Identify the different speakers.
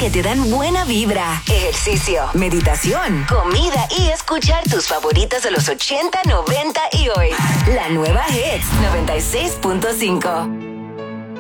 Speaker 1: que te dan buena vibra, ejercicio, meditación, comida y escuchar tus favoritas de los 80, 90 y hoy. La nueva Hits 96.5.